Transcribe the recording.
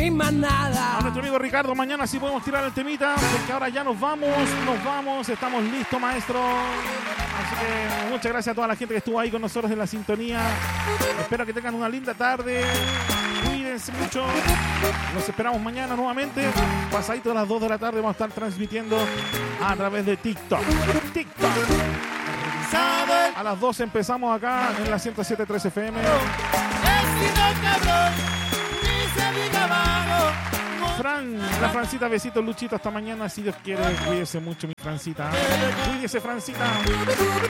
más nada. A nuestro amigo Ricardo, mañana sí podemos tirar el temita, porque ahora ya nos vamos, estamos listos, maestro. Así que muchas gracias a toda la gente que estuvo ahí con nosotros en la sintonía. Espero que tengan una linda tarde. Cuídense mucho. Los esperamos mañana nuevamente. Pasadito a las 2 de la tarde vamos a estar transmitiendo a través de TikTok. A las 2 empezamos acá en la 107.3 FM. La Francita, besitos, Luchito, hasta mañana, si Dios quiere. Cuídese mucho, mi Francita. Cuídese, Francita.